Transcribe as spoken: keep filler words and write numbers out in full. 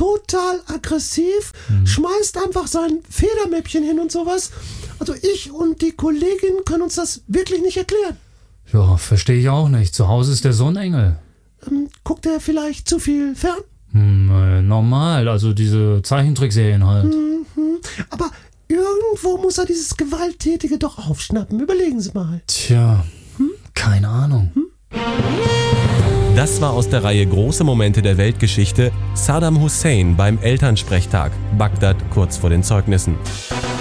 total aggressiv, hm. schmeißt einfach sein Federmäppchen hin und sowas. Also ich und die Kollegin können uns das wirklich nicht erklären. Ja, verstehe ich auch nicht. Zu Hause ist der so ein Engel. Ähm, guckt er vielleicht zu viel fern? Hm, äh, normal, also diese Zeichentrickserien halt. Mhm. Aber irgendwo muss er dieses Gewalttätige doch aufschnappen. Überlegen Sie mal. Tja, hm? keine Ahnung. Hm? Das war aus der Reihe Große Momente der Weltgeschichte Saddam Hussein beim Elternsprechtag. Bagdad kurz vor den Zeugnissen.